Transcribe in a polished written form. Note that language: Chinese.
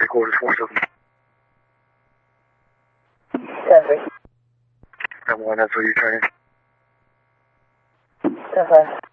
过的出生。 暂时。 I want to return. 再分。